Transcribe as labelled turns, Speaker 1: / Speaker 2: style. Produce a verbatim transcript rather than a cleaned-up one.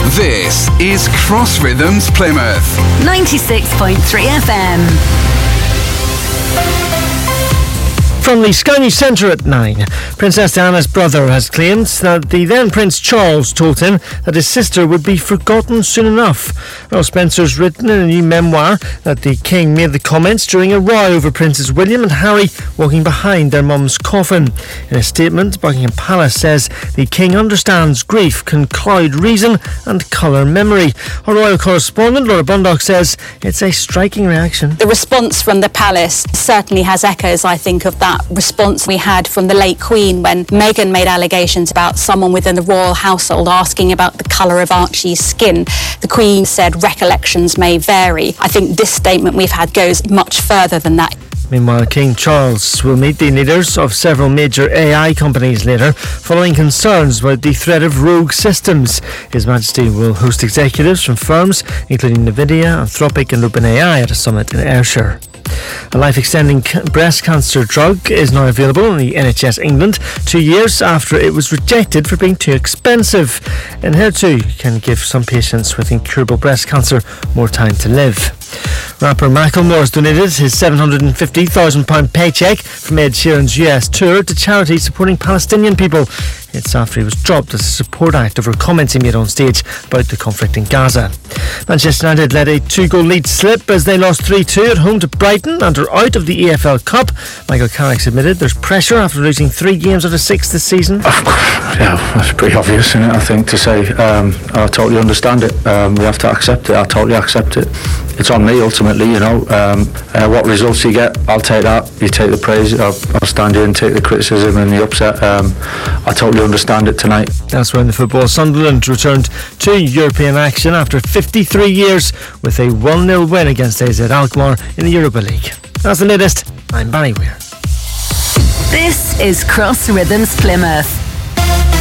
Speaker 1: This is Cross Rhythms Plymouth.
Speaker 2: ninety-six point three F M.
Speaker 3: From the Sky News Centre at nine, Princess Diana's brother has claimed that the then Prince Charles told him that his sister would be forgotten soon enough. Well, Spencer's written in a new memoir that the King made the comments during a row over Princes William and Harry walking behind their mum's coffin. In a statement, Buckingham Palace says the King understands grief can cloud reason and colour memory. Our royal correspondent Laura Bundock says it's a striking reaction.
Speaker 4: The response from the palace certainly has echoes, I think, of that response we had from the late Queen when Meghan made allegations about someone within the royal household asking about the colour of Archie's skin. The Queen said recollections may vary. I think this statement we've had goes much further than that.
Speaker 3: Meanwhile, King Charles will meet the leaders of several major A I companies later, following concerns about the threat of rogue systems. His Majesty will host executives from firms including Nvidia, Anthropic and OpenAI at a summit in Ayrshire. A life-extending breast cancer drug is now available in the N H S England, two years after it was rejected for being too expensive. Enhertu can give some patients with incurable breast cancer more time to live. Rapper Macklemore has donated his seven hundred fifty thousand pounds paycheck from Ed Sheeran's U S tour to charities supporting Palestinian people. It's after he was dropped as a support act over comments he made on stage about the conflict in Gaza. Manchester United let a two-goal lead slip as they lost three two at home to Brighton and are out of the E F L Cup. Michael Carrick's admitted there's pressure after losing three games out of six this season.
Speaker 5: Yeah, that's pretty obvious, isn't it, I think, to say. Um, I totally understand it. Um, we have to accept it. I totally accept it. It's on me, ultimately, you know. Um, uh, what results you get, I'll take that. You take the praise, I'll, I'll stand here and take the criticism and the upset. Um, I totally understand it tonight.
Speaker 3: That's when the football Sunderland returned to European action after fifty-three years with a one nil win against A Z Alkmaar in the Europa League. That's the latest. I'm Barry Weir.
Speaker 2: This is Cross Rhythms Plymouth.